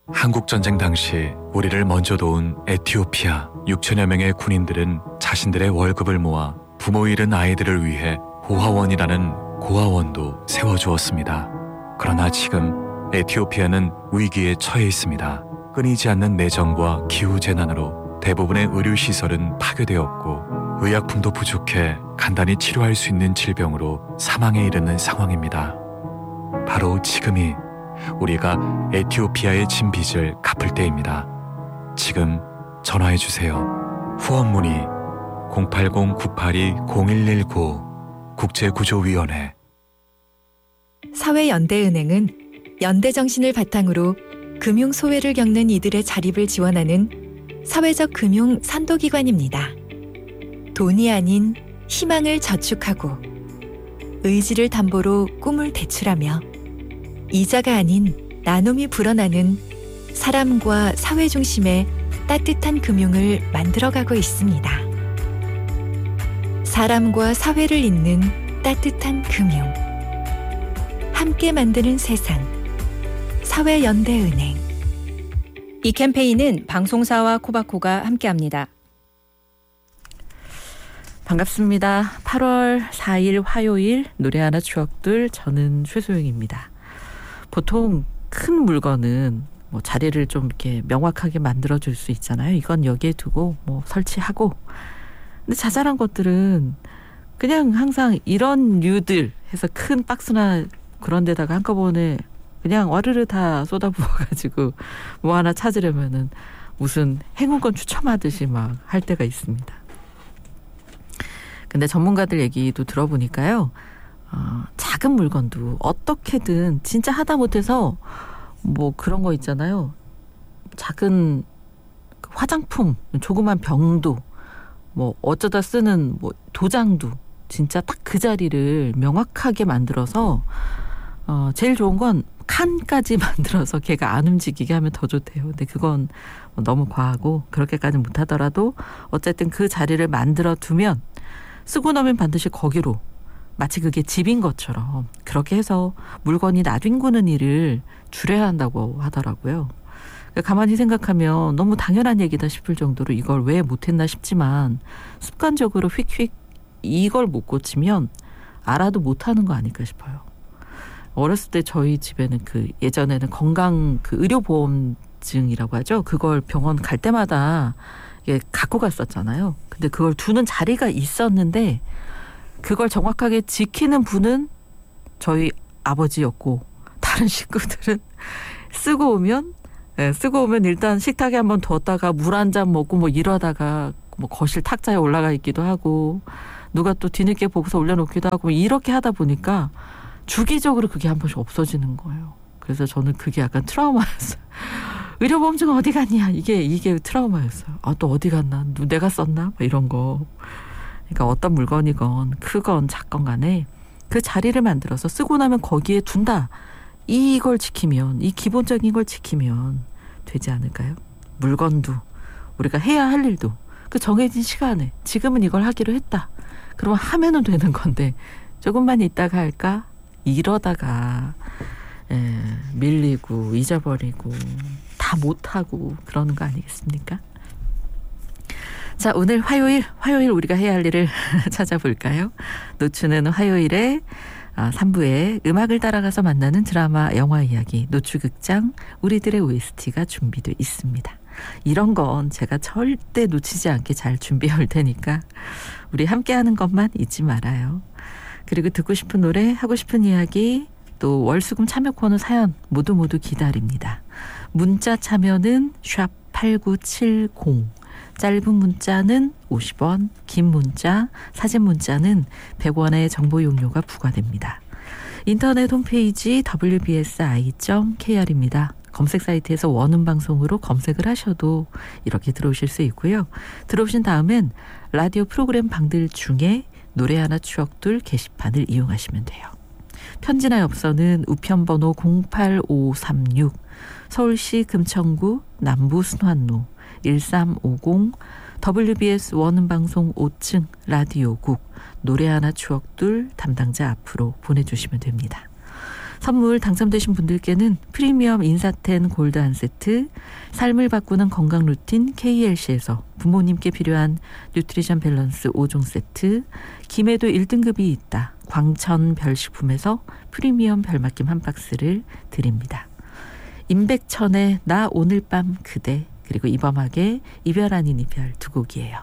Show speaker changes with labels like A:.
A: 한국전쟁 당시 우리를 먼저 도운 에티오피아 6천여 명의 군인들은 자신들의 월급을 모아 부모 잃은 아이들을 위해 고아원이라는 고아원도 세워주었습니다. 그러나 지금 에티오피아는 위기에 처해 있습니다. 끊이지 않는 내전과 기후재난으로 대부분의 의료시설은 파괴되었고 의약품도 부족해 간단히 치료할 수 있는 질병으로 사망에 이르는 상황입니다. 바로 지금이 우리가 에티오피아의 진 빚을 갚을 때입니다. 지금 전화해주세요. 후원 문의 080-982-0119 국제구조위원회.
B: 사회연대은행은 연대정신을 바탕으로 금융소외를 겪는 이들의 자립을 지원하는 사회적 금융 선도기관입니다. 돈이 아닌 희망을 저축하고 의지를 담보로 꿈을 대출하며 이자가 아닌 나눔이 불어나는 사람과 사회 중심의 따뜻한 금융을 만들어가고 있습니다. 사람과 사회를 잇는 따뜻한 금융. 함께 만드는 세상. 사회연대은행.
C: 이 캠페인은 방송사와 코바코가 함께합니다.
D: 반갑습니다. 8월 4일 화요일 노래 하나 추억들, 저는 최소영입니다. 보통 큰 물건은 뭐 자리를 좀 이렇게 명확하게 만들어줄 수 있잖아요. 이건 여기에 두고 뭐 설치하고. 근데 자잘한 것들은 그냥 항상 이런 류들 해서 큰 박스나 그런 데다가 한꺼번에 그냥 와르르 다 쏟아부어가지고 뭐 하나 찾으려면은 무슨 행운권 추첨하듯이 막 할 때가 있습니다. 근데 전문가들 얘기도 들어보니까요. 작은 물건도 어떻게든 진짜 하다못해서 뭐 그런 거 있잖아요. 작은 화장품, 조그만 병도 뭐 어쩌다 쓰는 뭐 도장도 진짜 딱 그 자리를 명확하게 만들어서 제일 좋은 건 칸까지 만들어서 걔가 안 움직이게 하면 더 좋대요. 근데 그건 너무 과하고 그렇게까지는 못하더라도 어쨌든 그 자리를 만들어 두면 쓰고 나면 반드시 거기로 마치 그게 집인 것처럼 그렇게 해서 물건이 나뒹구는 일을 줄여야 한다고 하더라고요. 가만히 생각하면 너무 당연한 얘기다 싶을 정도로 이걸 왜 못했나 싶지만 습관적으로 휙휙 이걸 못 고치면 알아도 못하는 거 아닐까 싶어요. 어렸을 때 저희 집에는 예전에는 건강 의료보험증이라고 하죠. 그걸 병원 갈 때마다 갖고 갔었잖아요. 근데 그걸 두는 자리가 있었는데 그걸 정확하게 지키는 분은 저희 아버지였고 다른 식구들은 쓰고 오면 일단 식탁에 한번 뒀다가 물 한 잔 먹고 뭐 이러다가 뭐 거실 탁자에 올라가 있기도 하고 누가 또 뒤늦게 보고서 올려놓기도 하고 이렇게 하다 보니까 주기적으로 그게 한 번씩 없어지는 거예요. 그래서 저는 그게 약간 트라우마였어요. 의료보험증 어디 갔냐? 이게 트라우마였어요. 또 어디 갔나? 내가 썼나? 이런 거. 그러니까 어떤 물건이건 크건 작건 간에 그 자리를 만들어서 쓰고 나면 거기에 둔다. 이걸 지키면, 이 기본적인 걸 지키면 되지 않을까요? 물건도 우리가 해야 할 일도 그 정해진 시간에 지금은 이걸 하기로 했다. 그러면 하면은 되는 건데 조금만 있다가 할까? 이러다가 밀리고 잊어버리고 다 못하고 그러는 거 아니겠습니까? 자, 오늘 화요일 우리가 해야 할 일을 찾아볼까요? 노추는 화요일에 3부에 음악을 따라가서 만나는 드라마, 영화 이야기, 노추극장, 우리들의 OST가 준비되어 있습니다. 이런 건 제가 절대 놓치지 않게 잘 준비해 올 테니까 우리 함께하는 것만 잊지 말아요. 그리고 듣고 싶은 노래, 하고 싶은 이야기, 또 월수금 참여 코너 사연 모두 기다립니다. 문자 참여는 샵8970, 짧은 문자는 50원, 긴 문자, 사진 문자는 100원의 정보 용료가 부과됩니다. 인터넷 홈페이지 wbsi.kr입니다. 검색 사이트에서 원음 방송으로 검색을 하셔도 이렇게 들어오실 수 있고요. 들어오신 다음엔 라디오 프로그램 방들 중에 노래 하나 추억들 게시판을 이용하시면 돼요. 편지나 엽서는 우편번호 08536, 서울시 금천구 남부 순환로 1350, WBS 원음방송 5층 라디오국 노래 하나 추억들 담당자 앞으로 보내주시면 됩니다. 선물 당첨되신 분들께는 프리미엄 인사텐 골드 한 세트, 삶을 바꾸는 건강 루틴 KLC에서 부모님께 필요한 뉴트리션 밸런스 5종 세트, 김에도 1등급이 있다 광천 별식품에서 프리미엄 별맛김 한 박스를 드립니다. 임백천의 나 오늘 밤 그대, 그리고 이범학의 이별 아닌 이별 두 곡이에요.